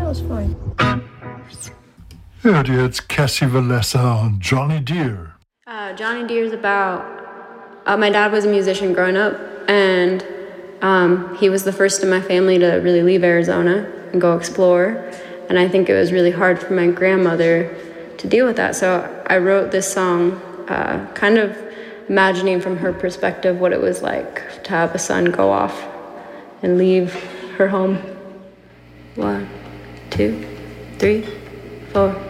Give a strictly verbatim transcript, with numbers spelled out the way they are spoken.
it was fine. Hört ihr jetzt Cassie Valessa und Johnny Deere? Uh, Johnny Deere is about, uh, my dad was a musician growing up, and um, he was the first in my family to really leave Arizona and go explore. And I think it was really hard for my grandmother to deal with that. So I wrote this song uh, kind of imagining from her perspective what it was like to have a son go off and leave her home. One, two, three, four.